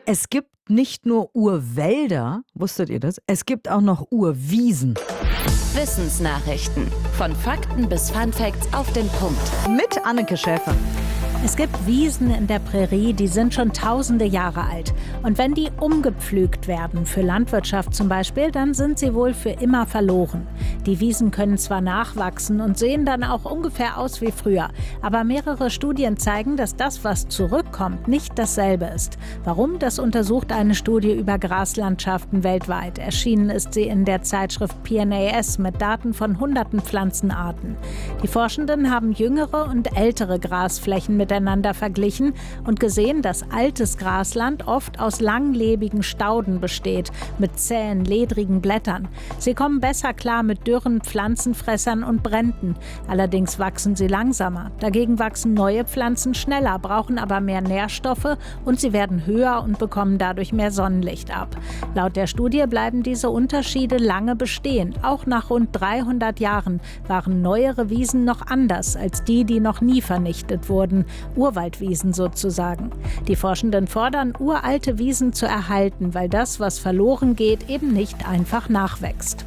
Es gibt nicht nur Urwälder, wusstet ihr das? Es gibt auch noch Urwiesen. Wissensnachrichten. Von Fakten bis Funfacts auf den Punkt. Mit Anneke Schäfer. Es gibt Wiesen in der Prärie, die sind schon tausende Jahre alt. Und wenn die umgepflügt werden, für Landwirtschaft zum Beispiel, dann sind sie wohl für immer verloren. Die Wiesen können zwar nachwachsen und sehen dann auch ungefähr aus wie früher, aber mehrere Studien zeigen, dass das, was zurückkommt, nicht dasselbe ist. Warum? Das untersucht eine Studie über Graslandschaften weltweit. Erschienen ist sie in der Zeitschrift PNAS mit Daten von hunderten Pflanzenarten. Die Forschenden haben jüngere und ältere Grasflächen miteinander verglichen und gesehen, dass altes Grasland oft aus langlebigen Stauden besteht, mit zähen, ledrigen Blättern. Sie kommen besser klar mit Dürren, Pflanzenfressern und Bränden. Allerdings wachsen sie langsamer. Dagegen wachsen neue Pflanzen schneller, brauchen aber mehr Nährstoffe und sie werden höher und bekommen dadurch mehr Sonnenlicht ab. Laut der Studie bleiben diese Unterschiede lange bestehen. Auch nach rund 300 Jahren waren neuere Wiesen noch anders als die, die noch nie vernichtet wurden. Urwaldwiesen sozusagen. Die Forschenden fordern, uralte Wiesen zu erhalten, weil das, was verloren geht, eben nicht einfach nachwächst.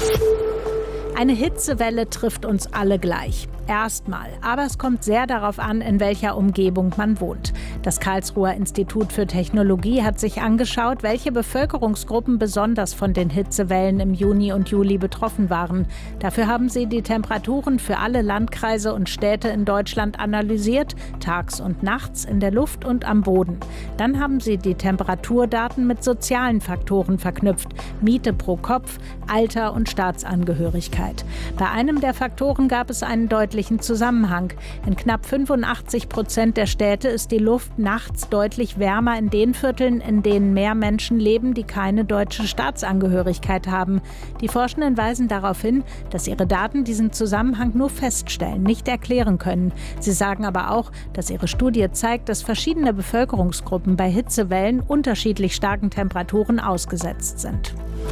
Eine Hitzewelle trifft uns alle gleich. Erstmal. Aber es kommt sehr darauf an, in welcher Umgebung man wohnt. Das Karlsruher Institut für Technologie hat sich angeschaut, welche Bevölkerungsgruppen besonders von den Hitzewellen im Juni und Juli betroffen waren. Dafür haben sie die Temperaturen für alle Landkreise und Städte in Deutschland analysiert, tags und nachts, in der Luft und am Boden. Dann haben sie die Temperaturdaten mit sozialen Faktoren verknüpft: Miete pro Kopf, Alter und Staatsangehörigkeit. Bei einem der Faktoren gab es einen deutlichen Zusammenhang. In knapp 85% der Städte ist die Luft nachts deutlich wärmer in den Vierteln, in denen mehr Menschen leben, die keine deutsche Staatsangehörigkeit haben. Die Forschenden weisen darauf hin, dass ihre Daten diesen Zusammenhang nur feststellen, nicht erklären können. Sie sagen aber auch, dass ihre Studie zeigt, dass verschiedene Bevölkerungsgruppen bei Hitzewellen unterschiedlich starken Temperaturen ausgesetzt sind.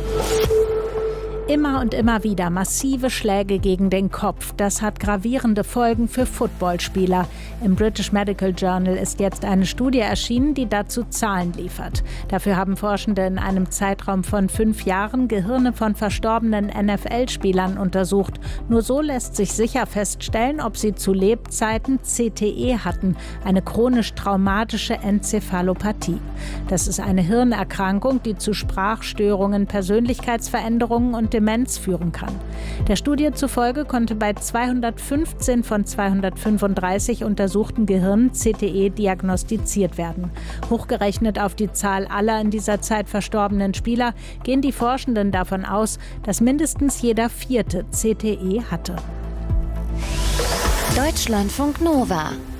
Immer und immer wieder massive Schläge gegen den Kopf. Das hat gravierende Folgen für Footballspieler. Im British Medical Journal ist jetzt eine Studie erschienen, die dazu Zahlen liefert. Dafür haben Forschende in einem Zeitraum von 5 Jahren Gehirne von verstorbenen NFL-Spielern untersucht. Nur so lässt sich sicher feststellen, ob sie zu Lebzeiten CTE hatten, eine chronisch traumatische Enzephalopathie. Das ist eine Hirnerkrankung, die zu Sprachstörungen, Persönlichkeitsveränderungen und Demenz führen kann. Der Studie zufolge konnte bei 215 von 235 untersuchten Gehirnen CTE diagnostiziert werden. Hochgerechnet auf die Zahl aller in dieser Zeit verstorbenen Spieler gehen die Forschenden davon aus, dass mindestens jeder 4. CTE hatte. Deutschlandfunk Nova